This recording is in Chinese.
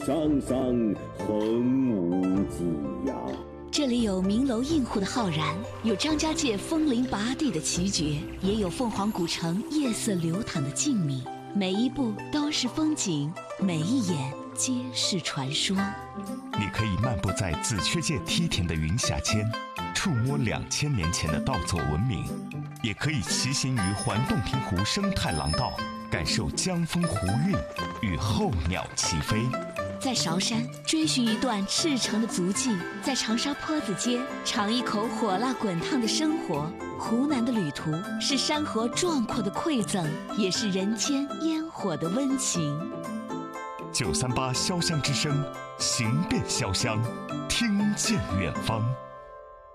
桑桑横无际呀。 这里有名楼映户的浩然，有张家界风铃拔地的奇绝，也有凤凰古城夜色流淌的静谧。每一步都是风景，每一眼皆是传说。 你可以漫步在紫雀界梯田的云霞间，触摸2000年前的稻作文明，也可以骑行于环洞庭湖生态廊道，感受江风湖韵与候鸟齐飞。 在韶山追寻一段赤诚的足迹，在长沙坡子街尝一口火辣滚烫的生活。湖南的旅途是山河壮阔的馈赠，也是人间烟火的温情。 938潇湘之声，行遍潇湘，听见远方。